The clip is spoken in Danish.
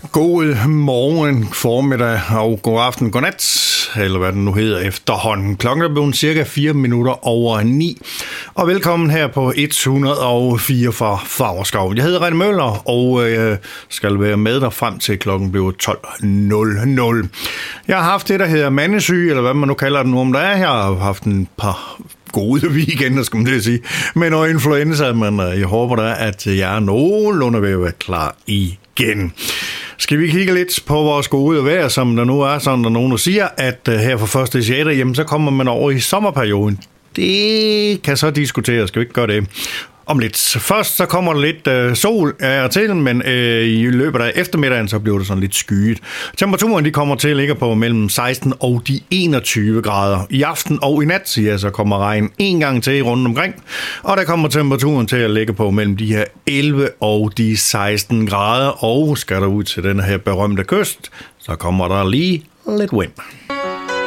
God morgen, formiddag og god aften, godnat, eller hvad det nu hedder efterhånden. Klokken er blevet cirka 4 minutter over 9, og velkommen her på 104 for Favrskov. Jeg hedder René Møller, og jeg skal være med dig frem til klokken bliver 12.00. Jeg har haft det, der hedder mandesyg, eller hvad man nu kalder det nu om der er her. Jeg har haft en par gode weekender, skal man det sige, med noget influenza, men jeg håber da, at jeg er nogenlunde ved at være klar igen. Skal vi kigge lidt på vores gode vejr, som der nu er, sådan der nogen der siger, at her fra 1.6. Jamen, så kommer man over i sommerperioden. Det kan så diskuteres, skal vi ikke gøre det om lidt. Først så kommer der lidt sol til, men i løbet af eftermiddagen, så bliver det sådan lidt skyet. Temperaturen de kommer til at ligge på mellem 16 og de 21 grader. I aften og i nat, ja, så kommer regn en gang til rundt omkring, og der kommer temperaturen til at ligge på mellem de her 11 og de 16 grader, og skal der ud til den her berømte kyst, så kommer der lige lidt vind.